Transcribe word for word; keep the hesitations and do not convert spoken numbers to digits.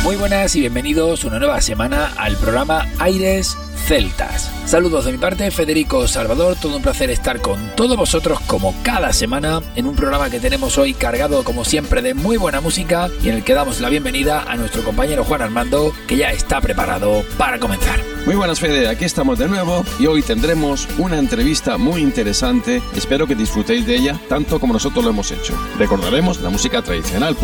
Muy buenas y bienvenidos una nueva semana al programa Aires Celtas. Saludos de mi parte, Federico Salvador, todo un placer estar con todos vosotros como cada semana en un programa que tenemos hoy cargado como siempre de muy buena música y en el que damos la bienvenida a nuestro compañero Juan Armando, que ya está preparado para comenzar. Muy buenas, Fede, aquí estamos de nuevo y hoy tendremos una entrevista muy interesante. Espero que disfrutéis de ella tanto como nosotros lo hemos hecho. Recordaremos la música tradicional